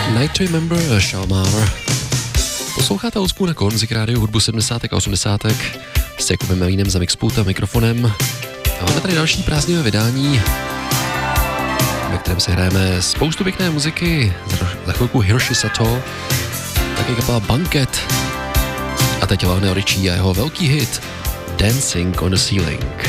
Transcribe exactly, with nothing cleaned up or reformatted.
Night to Remember, Shalmar. Posloucháte Old School na Konzik rádiu, hudbu sedmdesátek a osmdesátek s Jakubem Melínem za mixpult a mikrofonem. A máme tady další prázdnivé vydání, ve kterém se hrajeme spoustu pěkné muziky. Za, za chvilku Hiroshi Sato, taky kapela Banket a teď Lionel Richie a jeho velký hit Dancing on the Ceiling.